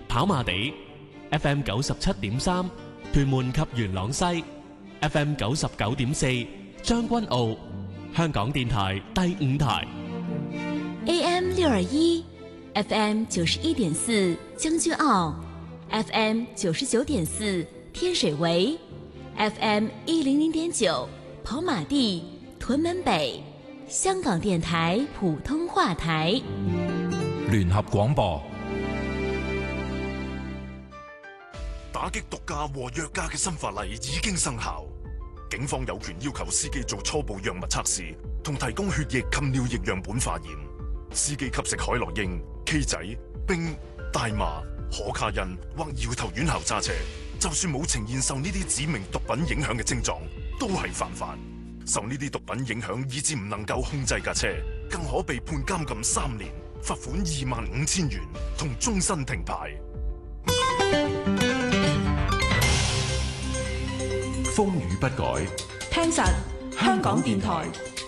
跑馬地 FM 97.3，屯門及元朗西 FM 99.4，將軍澳香港電台第5台 AM 621 FM 91.4，將軍澳 FM 99.4，天水圍 FM 100.9，跑馬地屯門北，香港電台普通話台。 聯合廣播。 打擊毒駕和藥駕嘅新法例已經生效，警方有權要求司機做初步藥物測試，同提供血液及尿液樣本化驗。司機吸食海洛因、K 仔、冰、大麻、可卡因或搖頭丸後揸車，就算冇呈現受呢啲指明毒品影響嘅症狀，都係犯法。受呢啲毒品影響以致唔能夠控制架車，更可被判監禁3年、罰款25,000元同終身停牌。 風雨不改， 聽實香港電台。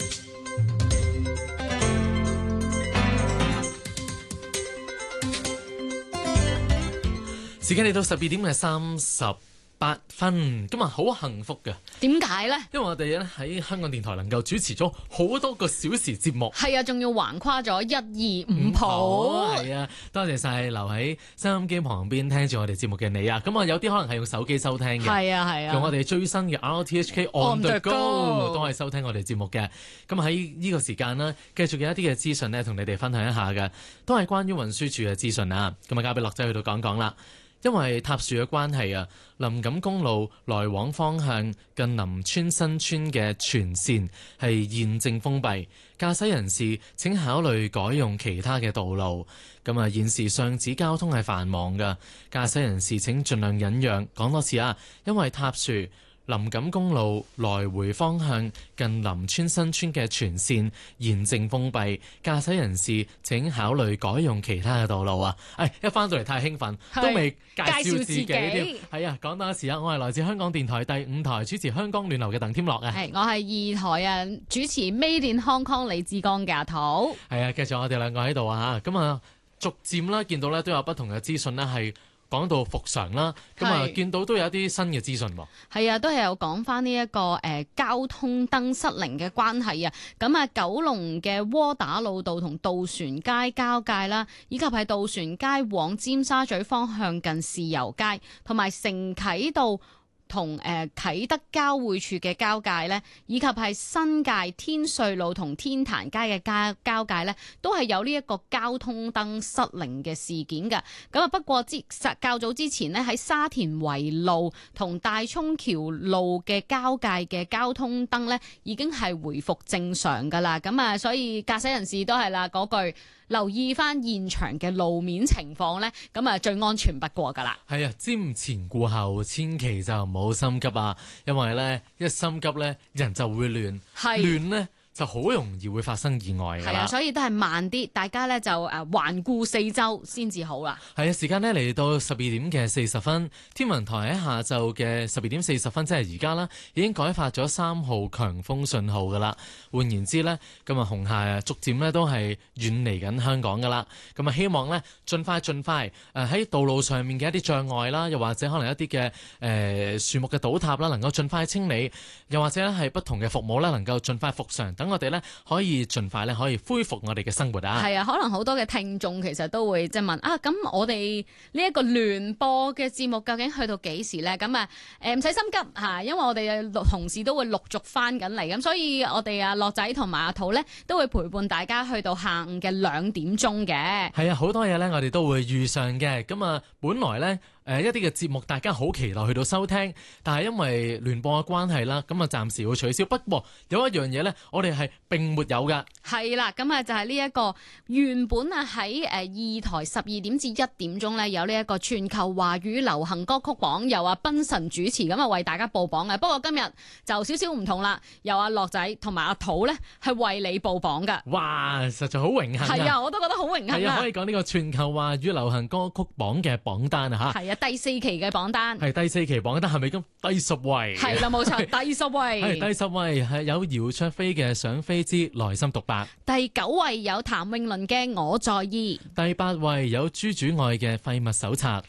時間嚟到12點38分，今日好幸福嘅。 點解呢？ 因為我哋咧喺香港電台能夠主持咗好多個小時節目。 係啊，仲要橫跨咗1、2、5鋪。 係啊，多謝晒留喺收音機旁邊聽住我哋節目嘅你啊！咁啊，有啲可能係用手機收聽嘅。係啊係啊， 用我哋最新嘅 RTHK On The Go 都可以收聽我哋節目嘅。咁喺呢個時間呢，繼續有一啲嘅資訊呢，同你哋分享一下嘅，都係關於運輸署嘅資訊啊！咁啊，交俾樂仔去到講講啦。因為塌樹嘅關係啊，林錦公路來往方向近林村新村嘅全線係現正封閉，駕駛人士請考慮改用其他嘅道路。咁啊，現時上址交通係繁忙㗎，駕駛人士請盡量忍讓。講多次啊，因為塌樹，林錦公路來回方向近林村新村嘅全線現正封閉，駕駛人士請考慮改用其他嘅道路啊！一翻到嚟太興奮，都未介紹自己添。係啊，講多一次啊，我係來自香港電台第5台主持香港暖流嘅鄧添樂啊。 係，我係2台啊，主持 Made in Hong Kong 李志剛嘅阿土。 係啊，繼續我哋兩個喺度啊嚇，咁啊逐漸啦，見到咧都有不同嘅資訊咧係講到復常啦，咁啊見到都有一啲新嘅資訊喎。係啊，都係有講翻呢一個交通燈失靈嘅關係啊。咁啊，九龍嘅窩打老道同渡船街交界啦，以及係渡船街往尖沙咀方向近豉油街，同埋承啟道同啟德交匯處嘅交界呢，以及係新界天瑞路同天壇街嘅交界呢，都係有呢一個交通燈失靈嘅事件㗎。咁啊，不過較早之前呢，喺沙田圍路同大涌橋路嘅交界嘅交通燈呢，已經係回復正常㗎啦。咁啊，所以駕駛人士都係啦嗰句，留意翻現場嘅路面情況呢，咁啊最安全不過㗎啦。 係啊，瞻前顧後，千祈就唔好心急啊！因為咧一心急咧，人就會亂，亂咧就好容易會發生意外㗎啦。係啊， 所以都係慢啲，大家咧就環顧四周先至好啦。 係啊，時間咧嚟到12點嘅40分，天文台喺下晝嘅12點40分，即係而家啦，已經改發咗3號強風信號㗎啦。換言之咧，咁啊紅霞逐漸咧都係遠離緊香港㗎啦。咁啊希望咧盡快喺道路上面嘅一啲障礙啦，又或者可能一啲嘅樹木嘅倒塌啦，能夠盡快清理，又或者係不同嘅服務啦，能夠盡快復常。等我哋咧可以盡快咧可以恢復我哋嘅生活啊！ 係啊，可能好多嘅聽眾其實都會即係問啊，咁我哋呢一個聯播嘅節目究竟去到幾時咧？咁啊唔使心急嚇，因為我哋嘅同事都會陸續翻緊嚟，咁所以我哋啊樂仔同埋阿土咧都會陪伴大家去到下午嘅2點鐘嘅。 係啊，好多嘢咧我哋都會遇上嘅。咁啊，本來咧一啲嘅節目大家好期待去到收聽，但係因為聯播嘅關係啦，咁啊暫時會取消。不過有一樣嘢咧，我哋係並沒有噶。 係啦，咁啊就係呢一個原本啊喺2台12點至1點鐘咧有呢一個全球華語流行歌曲榜，由阿賓神主持咁啊為大家報榜嘅。不過今日就少少唔同啦，由阿樂仔同埋阿土咧係為你報榜噶。 哇，實在好榮幸啊！ 係啊，我都覺得好榮幸啊！ 係啊，可以講呢個全球華語流行歌曲榜嘅榜單啊嚇。 係啊，第4期嘅榜單。 係第4期榜單係咪咁？第10位。係啦，冇錯，第10位。 係第10位係有姚焯菲嘅想飛之內心獨白。 第9位有譚詠麟嘅我在意。 第8位有朱主愛嘅廢物手冊。